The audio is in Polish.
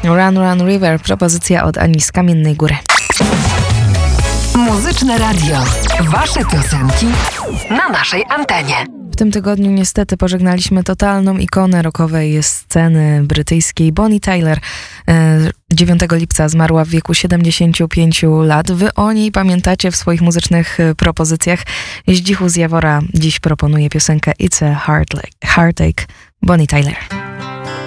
Run Run River, propozycja od Ani z Kamiennej Góry. Muzyczne Radio. Wasze piosenki na naszej antenie. W tym tygodniu niestety pożegnaliśmy totalną ikonę rockowej sceny brytyjskiej. Bonnie Tyler 9 lipca zmarła w wieku 75 lat. Wy o niej pamiętacie w swoich muzycznych propozycjach. Zdzichu z Jawora dziś proponuje piosenkę It's a Heartache, Bonnie Tyler.